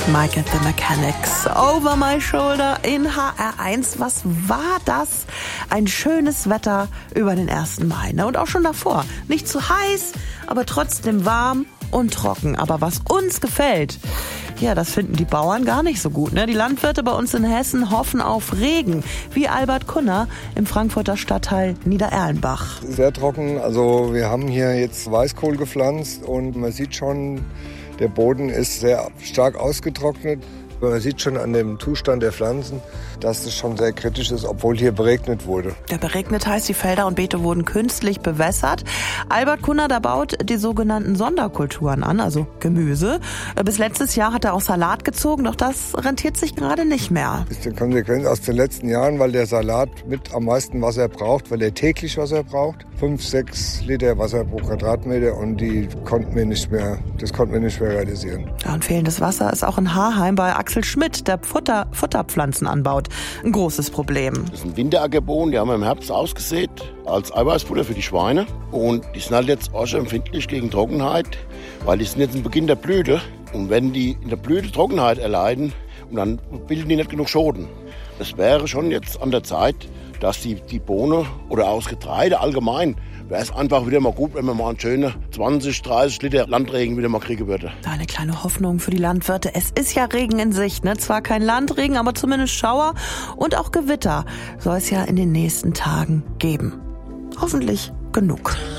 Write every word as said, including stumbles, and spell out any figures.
Mike and the Mechanics, Over My Shoulder in H R eins. Was war das? Ein schönes Wetter über den ersten Mai. Ne? Und auch schon davor. Nicht zu heiß, aber trotzdem warm und trocken. Aber was uns gefällt, ja, das finden die Bauern gar nicht so gut. Ne? Die Landwirte bei uns in Hessen hoffen auf Regen, wie Albert Kunner im Frankfurter Stadtteil Niedererlenbach. Sehr trocken. Also wir haben hier jetzt Weißkohl gepflanzt und man sieht schon, der Boden ist sehr stark ausgetrocknet. Man sieht schon an dem Zustand der Pflanzen, dass es schon sehr kritisch ist, obwohl hier beregnet wurde. Ja, beregnet heißt, die Felder und Beete wurden künstlich bewässert. Albert Kunner, da baut die sogenannten Sonderkulturen an, also Gemüse. Bis letztes Jahr hat er auch Salat gezogen, doch das rentiert sich gerade nicht mehr. Das ist die Konsequenz aus den letzten Jahren, weil der Salat mit am meisten Wasser braucht, weil er täglich Wasser braucht. Fünf, sechs Liter Wasser pro Quadratmeter und die konnten wir nicht mehr, das konnten wir nicht mehr realisieren. Ja, und fehlendes Wasser ist auch in Harheim bei Axel Schmidt, der Futter, Futterpflanzen anbaut, ein großes Problem. Das sind Winterackerbohnen, die haben wir im Herbst ausgesät als Eiweißfutter für die Schweine. Und die sind halt jetzt auch schon empfindlich gegen Trockenheit, weil die sind jetzt im Beginn der Blüte. Und wenn die in der Blüte Trockenheit erleiden, und dann bilden die nicht genug Schoten. Es wäre schon jetzt an der Zeit, dass die, die Bohne oder aus Getreide allgemein, wäre es einfach wieder mal gut, wenn man mal einen schönen zwanzig, dreißig Liter Landregen wieder mal kriegen würde. Eine kleine Hoffnung für die Landwirte. Es ist ja Regen in Sicht, ne? Zwar kein Landregen, aber zumindest Schauer und auch Gewitter soll es ja in den nächsten Tagen geben. Hoffentlich genug.